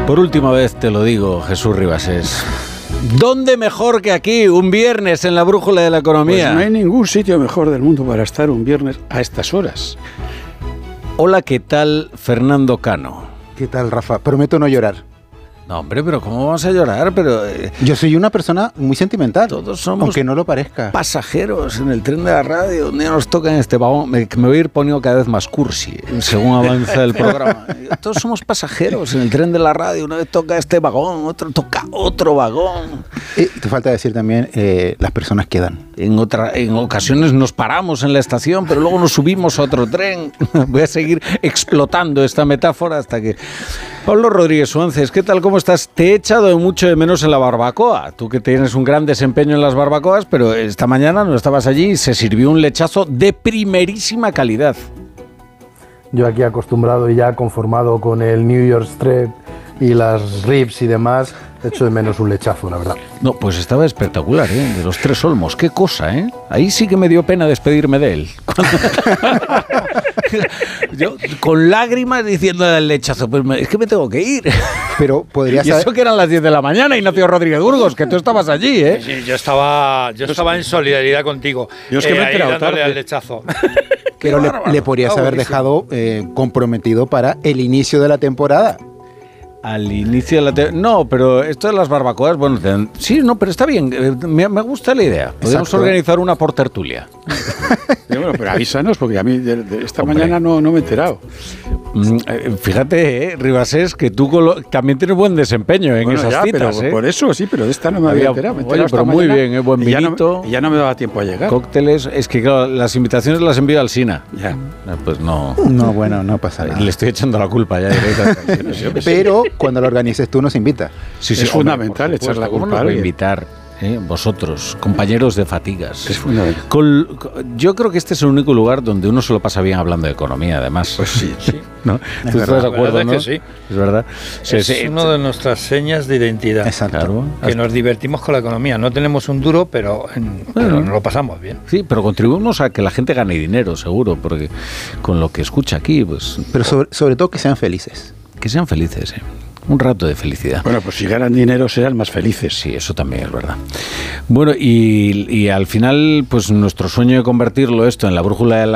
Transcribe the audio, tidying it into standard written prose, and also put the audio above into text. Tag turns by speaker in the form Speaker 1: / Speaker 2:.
Speaker 1: Por última vez te lo digo, Jesús Ribasés. ¿Dónde mejor que aquí, un viernes en la brújula de la economía?
Speaker 2: Pues no hay ningún sitio mejor del mundo para estar un viernes a estas horas.
Speaker 1: Hola, ¿qué tal, Fernando Cano?
Speaker 3: ¿Qué tal, Rafa? Prometo no llorar.
Speaker 1: No, hombre, pero ¿cómo vamos a llorar? Pero
Speaker 3: yo soy una persona muy sentimental.
Speaker 1: Todos somos,
Speaker 3: aunque no lo parezca,
Speaker 1: pasajeros en el tren de la radio. Un día nos toca en este vagón, me voy a ir poniendo cada vez más cursi según avanza el programa. Todos somos pasajeros en el tren de la radio. Una vez toca este vagón, otro toca otro vagón.
Speaker 3: Te falta decir también, las personas quedan.
Speaker 1: En ocasiones nos paramos en la estación, pero luego nos subimos a otro tren. Voy a seguir explotando esta metáfora hasta que... Pablo Rodríguez Suances, ¿qué tal? ¿Cómo estás? Te he echado mucho de menos en la barbacoa. Tú que tienes un gran desempeño en las barbacoas, pero esta mañana no estabas allí y se sirvió un lechazo de primerísima calidad.
Speaker 4: Yo aquí acostumbrado y ya conformado con el New York Strip y las ribs y demás, echo de menos un lechazo, la verdad.
Speaker 1: No, pues estaba espectacular, ¿eh? De los Tres Olmos, qué cosa, ¿eh? Ahí sí que me dio pena despedirme de él. Yo, con lágrimas diciendo al lechazo, pues es que me tengo que ir.
Speaker 3: Pero podría
Speaker 1: ser... Y eso que eran las 10 de la mañana, Ignacio Rodríguez Burgos, que tú estabas allí, ¿eh?
Speaker 5: Sí, yo estaba en solidaridad contigo.
Speaker 2: Yo es que me he enterado tarde
Speaker 5: al lechazo.
Speaker 3: Pero le podrías haber dejado comprometido para el inicio de la temporada.
Speaker 1: Al inicio de la no, pero esto de las barbacoas, bueno, sí, no, pero está bien, me gusta la idea. Podemos organizar una por tertulia.
Speaker 2: Bueno, pero avísanos, porque a mí esta mañana no me he enterado.
Speaker 1: Fíjate, Ribasés, que tú
Speaker 2: también
Speaker 1: tienes buen desempeño en esas citas.
Speaker 2: Pero por eso, sí, pero de esta no me había enterado.
Speaker 1: Oye, pero muy bien, buen vinito.
Speaker 2: Ya no me daba tiempo a llegar.
Speaker 1: Cócteles, es que claro, las invitaciones las envío al SINA.
Speaker 2: Ya.
Speaker 1: Pues no.
Speaker 3: No, bueno, no pasa nada.
Speaker 1: Le estoy echando la culpa ya directamente.
Speaker 3: Pero cuando lo organices tú nos invitas.
Speaker 2: Sí, es fundamental echar la culpa a alguien.
Speaker 1: Invitar. Vosotros, compañeros de fatigas.
Speaker 2: Es fundamental.
Speaker 1: Yo creo que este es el único lugar donde uno se lo pasa bien hablando de economía, además.
Speaker 2: Pues sí.
Speaker 1: ¿No? ¿Tú estás de acuerdo, no?
Speaker 5: Que sí.
Speaker 1: Es verdad.
Speaker 5: Es una de nuestras señas de identidad.
Speaker 3: Exacto.
Speaker 1: Claro.
Speaker 5: Que nos divertimos con la economía. No tenemos un duro, pero nos lo pasamos bien.
Speaker 1: Sí, pero contribuimos a que la gente gane dinero, seguro, porque con lo que escucha aquí, pues...
Speaker 3: Pero sobre todo que sean felices.
Speaker 1: Que sean felices, Un rato de felicidad.
Speaker 2: Bueno, pues si ganan dinero serán más felices.
Speaker 1: Sí, eso también es verdad. Bueno, y al final, pues nuestro sueño de convertirlo esto en la brújula de la